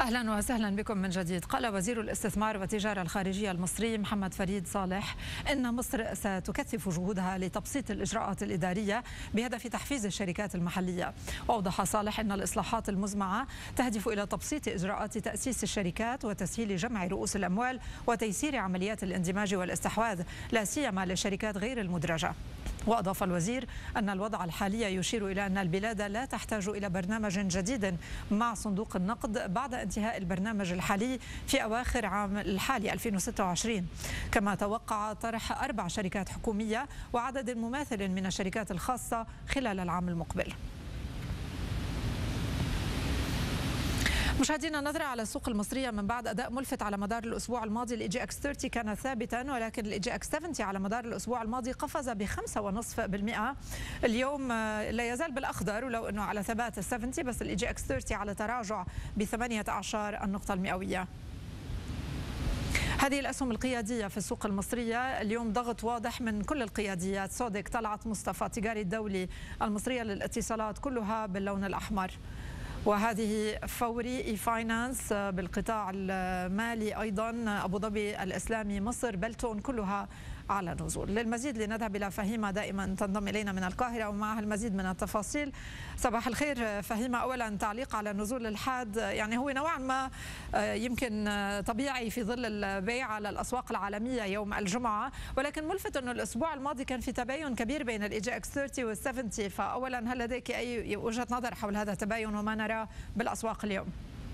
أهلا وسهلا بكم من جديد. قال وزير الاستثمار والتجارة الخارجية المصري محمد فريد صالح إن مصر ستكثف جهودها لتبسيط الإجراءات الإدارية بهدف تحفيز الشركات المحلية. وأوضح صالح أن الإصلاحات المزمعة تهدف إلى تبسيط إجراءات تأسيس الشركات وتسهيل جمع رؤوس الأموال وتيسير عمليات الاندماج والاستحواذ لا سيما للشركات غير المدرجة. وأضاف الوزير أن الوضع الحالي يشير إلى أن البلاد لا تحتاج إلى برنامج جديد مع صندوق النقد بعد انتهاء البرنامج الحالي في أواخر عام الحالي 2026. كما توقع طرح 4 شركات حكومية وعدد مماثل من الشركات الخاصة خلال العام المقبل. مشاهدينا، نظرة على السوق المصرية من بعد أداء ملفت على مدار الأسبوع الماضي. الإي جي إكس 30 كان ثابتا، ولكن الإي جي إكس 70 على مدار الأسبوع الماضي قفز ب5.5%. اليوم لا يزال بالأخضر ولو أنه على ثبات ال70، بس الإي جي إكس 30 على تراجع ب18 النقطة المئوية. هذه الأسهم القيادية في السوق المصرية اليوم، ضغط واضح من كل القياديات. سودك، طلعت مصطفى، تجاري الدولي، المصرية للاتصالات، كلها باللون الأحمر. وهذه فوري، اي فاينانس بالقطاع المالي أيضا، أبو ظبي الإسلامي، مصر، بلتون، كلها على نزول. للمزيد لنذهب إلى فهيمة دائما تنضم إلينا من القاهرة ومعها المزيد من التفاصيل. صباح الخير فهيمة. أولا تعليق على النزول الحاد، يعني هو نوعا ما يمكن طبيعي في ظل البيع على الأسواق العالمية يوم الجمعة، ولكن ملفت أنه الأسبوع الماضي كان في تباين كبير بين الإي جي إكس 30 وال70. فأولا هل لديك أي وجهة نظر حول هذا التباين وما نراه بالأسواق اليوم؟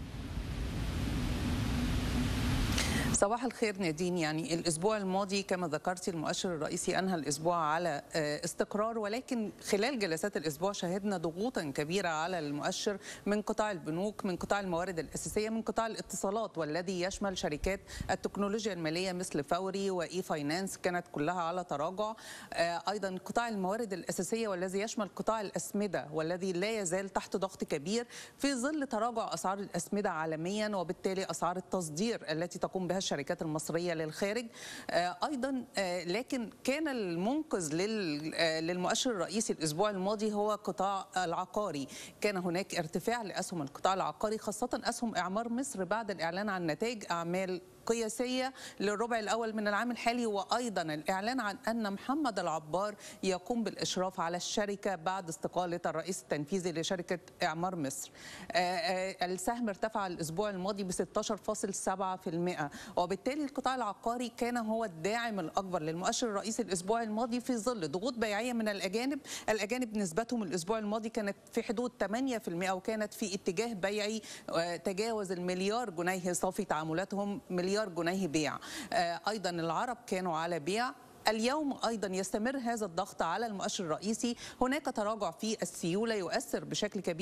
صباح الخير نادين. يعني الأسبوع الماضي كما ذكرتي المؤشر الرئيسي أنهى الأسبوع على استقرار، ولكن خلال جلسات الأسبوع شهدنا ضغوطا كبيرة على المؤشر من قطاع البنوك، من قطاع الموارد الأساسية، من قطاع الاتصالات، والذي يشمل شركات التكنولوجيا المالية مثل فوري وإي فاينانس كانت كلها على تراجع. أيضا قطاع الموارد الأساسية والذي يشمل قطاع الأسمدة والذي لا يزال تحت ضغط كبير في ظل تراجع أسعار الأسمدة عالميا، وبالتالي أسعار التصدير التي تقوم بها الشركات المصرية للخارج أيضا. لكن كان المنقذ للمؤشر الرئيسي الأسبوع الماضي هو قطاع العقاري. كان هناك ارتفاع لأسهم القطاع العقاري، خاصة أسهم إعمار مصر بعد الإعلان عن نتائج أعمال قياسية للربع الأول من العام الحالي، وأيضا الإعلان عن أن محمد العبار يقوم بالإشراف على الشركة بعد استقالة الرئيس التنفيذي لشركة إعمار مصر. السهم ارتفع الأسبوع الماضي ب 16.7%، وبالتالي القطاع العقاري كان هو الداعم الأكبر للمؤشر الرئيسي الأسبوع الماضي في ظل ضغوط بيعية من الأجانب نسبتهم الأسبوع الماضي كانت في حدود 8%، وكانت في اتجاه بيعي تجاوز المليار جنيه صافي تعاملاتهم، مليار جنيه بيع. أيضا العرب كانوا على بيع. اليوم أيضا يستمر هذا الضغط على المؤشر الرئيسي. هناك تراجع في السيولة يؤثر بشكل كبير